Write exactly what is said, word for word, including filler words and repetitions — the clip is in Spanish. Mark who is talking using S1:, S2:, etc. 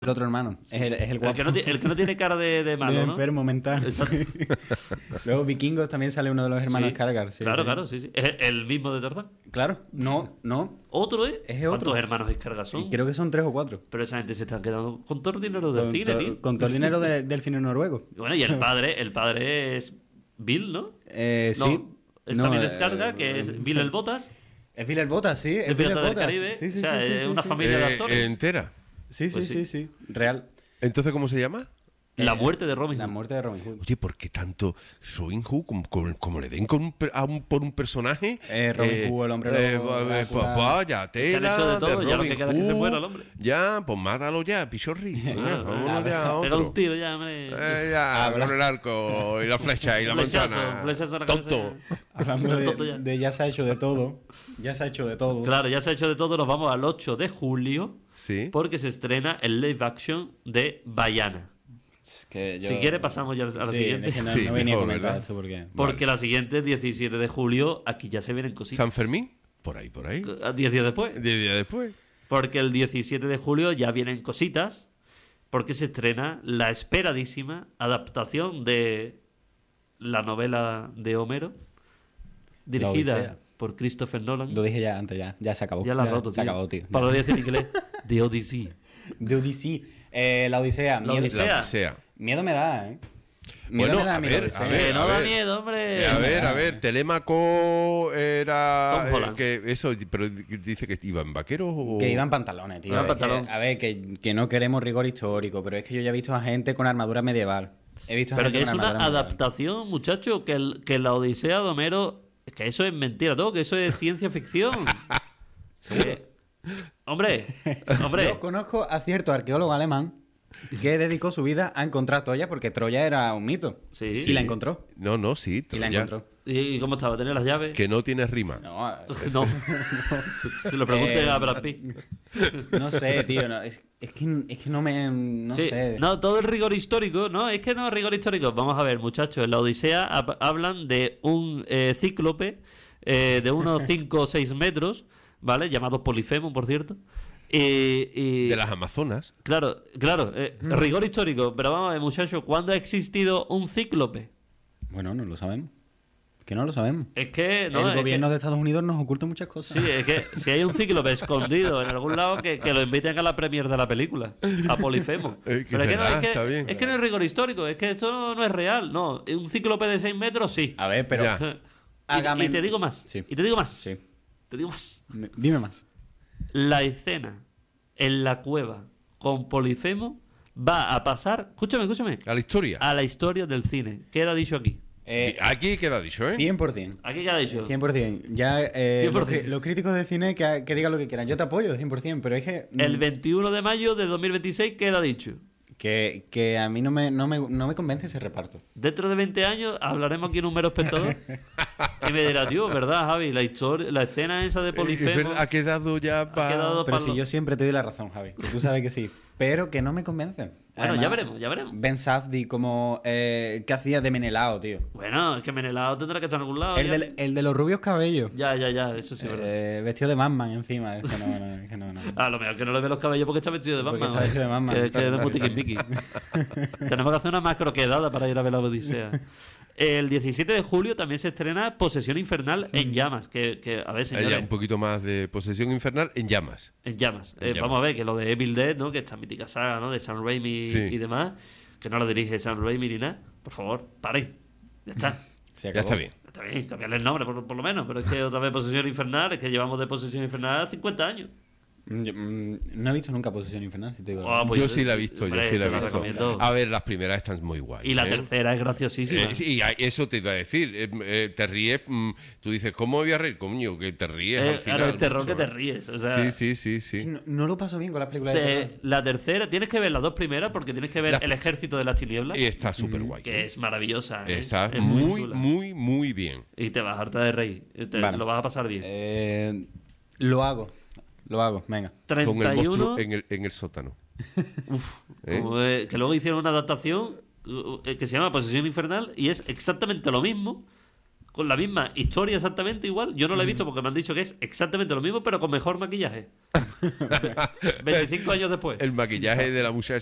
S1: el otro hermano. Es el, es el guapo.
S2: El que, no, el que no tiene cara de, de malo,
S1: de
S2: ¿no?
S1: enfermo mental.
S2: Exacto.
S1: Luego Vikingos también sale uno de los hermanos
S2: Sí.
S1: Skarsgård. Sí,
S2: claro,
S1: sí.
S2: claro, sí, sí. Es el mismo de Tarzán.
S1: Claro, no, no.
S2: ¿Otro, eh?
S1: Es otro.
S2: ¿Cuántos hermanos Skarsgård son?
S1: Creo que son tres o cuatro.
S2: Pero esa gente se está quedando con todo el dinero del
S1: Con,
S2: cine,
S1: to-
S2: tío.
S1: con todo el dinero de- del cine noruego.
S2: Y bueno, y el padre, el padre es Bill, ¿no?
S1: Eh,
S2: No,
S1: sí.
S2: es
S1: No,
S2: también
S1: eh,
S2: Skarsgård, que es Bill el Botas,
S1: Es Bill el Botas, sí.
S2: de
S1: Es Bill el
S2: Piratas del
S1: Botas.
S2: Caribe.
S1: Sí, sí,
S2: o sea,
S1: sí, sí,
S2: es
S1: sí,
S2: una
S1: sí.
S2: familia de
S3: Eh,
S2: actores.
S3: entera.
S1: Sí, sí,
S2: Pues
S1: sí,
S2: sí.
S1: sí. Real.
S3: Entonces, ¿cómo se llama?
S2: La
S1: Eh,
S2: muerte de Robin
S1: La
S2: Hood.
S1: muerte de Robin Hood.
S3: Oye, ¿por qué tanto Robin Hood, como, como- como le den con un per- a un- por un personaje?
S1: Eh, Robin Hood, el hombre
S3: eh,
S1: lobo,
S3: va- va-
S1: Drácula.
S3: vaya,
S2: Que han
S3: tela
S2: hecho de todo,
S3: de
S2: ya lo
S3: Robin
S2: que queda es que se
S3: Hood.
S2: muera el hombre.
S3: Ya, pues mátalo ya, pichorri. Venga,
S2: Ah,
S3: vámonos ya a
S2: Pega
S3: otro.
S2: un tiro ya, hombre.
S3: Eh, ya,
S1: Habla.
S3: con el arco y la flecha y la
S2: Flechazo,
S3: manzana.
S2: flechazo a la
S3: Tonto.
S2: cabeza.
S1: Hablando
S2: El tonto
S1: de,
S2: ya.
S1: de ya se ha hecho de todo. Ya se ha hecho de todo.
S2: Claro, ya se ha hecho de todo. Nos vamos al ocho de julio
S3: Sí.
S2: porque se estrena el live action de Bayana.
S1: Es que yo-
S2: Si quiere, pasamos ya a la
S1: Sí,
S2: siguiente.
S1: es que no,
S3: Sí,
S1: no venía a
S3: mejor,
S1: comentar
S3: ¿verdad?
S1: esto porque...
S2: Porque la siguiente, diecisiete de julio, aquí ya se vienen cositas.
S3: San Fermín, por ahí, por ahí.
S2: diez días después.
S3: Diez días después.
S2: Porque el diecisiete de julio ya vienen cositas. Porque se estrena la esperadísima adaptación de la novela de Homero. Dirigida
S1: Odisea.
S2: por Christopher Nolan.
S1: Lo dije ya antes, ya. Ya se acabó.
S2: Ya la has roto,
S1: Se
S2: tío.
S1: acabó, tío.
S2: Para lo decir en inglés. The Odyssey.
S1: De Odyssey. Eh, la Odisea.
S2: La
S1: miedo,
S2: Odisea.
S3: La Odisea.
S1: miedo me da, ¿eh? Miedo
S3: Bueno,
S1: me da
S3: a
S1: mi
S3: ver,
S1: Odisea.
S3: a ver,
S2: Que no da
S3: ver.
S2: miedo, hombre.
S3: Eh, a ver, a ver, Telémaco era
S2: Tom Holland.
S3: eh, que eso, pero dice que iba en vaqueros o
S1: Que iban pantalones, tío.
S2: Iba en
S1: Es que,
S2: pantalón.
S1: a ver, que, que no queremos rigor histórico, pero es que yo ya he visto a gente con armadura medieval. He visto a
S2: Pero
S1: gente
S2: que
S1: con
S2: es una
S1: armadura medieval.
S2: adaptación, muchacho, que, el- que la Odisea de Homero, que eso es mentira todo, que eso es ciencia ficción. Que- hombre, hombre,
S1: Yo conozco a cierto arqueólogo alemán que dedicó su vida a encontrar Troya porque Troya era un mito.
S2: Sí.
S1: Y
S2: Sí.
S1: la encontró.
S3: No, no, sí,
S1: Y la
S3: Troya.
S1: encontró.
S2: ¿y cómo estaba? ¿Tenía las llaves?
S3: Que no tiene rima.
S1: No,
S2: No. Se lo pregunte
S1: Eh,
S2: a Brad Pitt.
S1: no sé, tío. no, es, es que, es que no me... No
S2: Sí,
S1: sé.
S2: no, todo el rigor histórico, no, es que no es rigor histórico. Vamos a ver, muchachos, en la Odisea hab- hablan de un eh, cíclope eh, de unos cinco o seis metros, ¿vale? Llamado Polifemo, por cierto. Y, y-
S3: De las Amazonas.
S2: Claro, claro, eh, rigor histórico. Pero vamos a ver, muchachos, ¿cuándo ha existido un cíclope?
S1: Bueno, no lo sabemos. Que no lo sabemos.
S2: Es que, no,
S1: el
S2: es
S1: gobierno
S2: que-
S1: de Estados Unidos nos oculta muchas cosas.
S2: Sí, es que si hay un cíclope escondido en algún lado, que, que lo inviten a la premier de la película, a Polifemo.
S3: Eh, que
S2: Pero es que, no,
S3: verdad,
S2: es, que,
S3: está bien.
S2: es que no es rigor histórico, es que esto no, no es real. No, un cíclope de seis metros, sí.
S1: A ver, pero...
S3: Ya.
S2: Y,
S1: Hágame-
S2: y te digo más.
S1: Sí.
S2: Y te digo más.
S1: Sí.
S2: Te digo más.
S1: Dime más.
S2: La escena en la cueva con Polifemo va a pasar, escúchame, escúchame,
S3: A la historia.
S2: a la historia del cine. ¿Qué era dicho aquí?
S1: Eh,
S3: Aquí queda dicho, ¿eh?
S1: cien por ciento.
S2: Aquí queda dicho.
S1: cien por ciento. Ya, eh,
S2: cien por
S1: los,
S2: ciento.
S1: cri- los críticos de cine que, que digan lo que quieran. Yo te apoyo cien por ciento, pero es que... mm,
S2: El veintiuno de mayo de dos mil veintiséis queda dicho.
S1: Que, que a mí no me, no, me, no me convence ese reparto.
S2: Dentro de veinte años hablaremos aquí en un mero espectador y me dirá, tío, ¿verdad, Javi? La historia, la escena esa de
S3: Es
S2: Polifemo
S3: verdad, ha quedado ya para...
S2: quedado-
S1: Pero
S2: Pablo.
S1: si yo siempre te doy la razón, Javi. Que tú sabes que sí. Pero que no me convencen.
S2: Bueno,
S1: Además,
S2: ya veremos, ya veremos.
S1: Ben Safdie como... Eh, ¿Qué hacía de Menelao, tío?
S2: Bueno, es que Menelao tendrá que estar en algún lado.
S1: El,
S2: ya.
S1: del- el de los rubios cabellos.
S2: Ya, ya, ya, eso sí, es verdad.
S1: Eh, vestido de Batman encima. Es que no, no, es que no, no.
S2: A lo mejor que no le ve los cabellos porque está vestido de
S1: Porque
S2: Batman.
S1: está vestido de Batman,
S2: Que, que
S1: claro,
S2: es de
S1: claro,
S2: Mutiquimpiqui. Tenemos que hacer una macro quedada para ir a ver la Odisea. El diecisiete de julio también se estrena Posesión Infernal en llamas. Que, que a ver,
S3: Hay ya
S2: señores,
S3: un poquito más de posesión infernal en llamas.
S2: en llamas.
S3: En
S2: Eh,
S3: llamas.
S2: Vamos a ver que lo de Evil Dead, ¿no? Que esta mítica saga, ¿no? De Sam Raimi
S3: Sí.
S2: y demás, que no la dirige Sam Raimi ni nada. Por favor, paren. Ya está.
S1: Se
S3: Ya
S1: acabó.
S3: está bien.
S2: Está bien, cambiarle el nombre por, por lo menos. Pero es que otra vez Posesión Infernal, es que llevamos de Posesión Infernal cincuenta años.
S1: Mm, yo, mm, no he visto nunca Posesión Infernal, si te digo. la
S2: Ah,
S1: verdad.
S2: pues
S3: yo sí la he visto,
S2: hombre,
S3: yo sí la
S2: te
S3: he
S2: la
S3: visto.
S2: recomiendo.
S3: A ver, las primeras están muy guay.
S2: Y la
S3: ¿eh?
S2: tercera es graciosísima.
S3: Eh, sí, y a- eso te iba a decir. eh, eh, te ríes, mm, tú dices, ¿cómo voy a reír? Coño, que te ríes
S2: Eh,
S3: al final.
S2: claro, el terror
S3: mucho,
S2: que te
S3: ¿eh?
S2: ríes. O sea,
S3: Sí, sí, sí, sí.
S1: No, no lo paso bien con las películas de
S2: te-
S1: terror.
S2: la tercera, tienes que ver las dos primeras porque tienes que ver
S3: La-
S2: El Ejército de las Tinieblas,
S3: Y está súper guay.
S2: que es maravillosa. ¿eh?
S3: Está
S2: Es
S3: muy,
S2: chula.
S3: muy, muy bien.
S2: Y te vas a hartar de reír. Y te-
S1: Vale.
S2: Lo vas a pasar bien.
S1: Eh, lo hago. Lo hago, venga.
S3: Con el
S2: treinta y uno.
S3: monstruo en el, en el sótano.
S2: Uf,
S3: ¿Eh?
S2: como, eh, que luego hicieron una adaptación uh, uh, que se llama Posesión Infernal y es exactamente lo mismo con la misma historia exactamente igual. Yo no la he visto porque me han dicho que es exactamente lo mismo, pero con mejor maquillaje. veinticinco años después.
S3: El maquillaje de la muchacha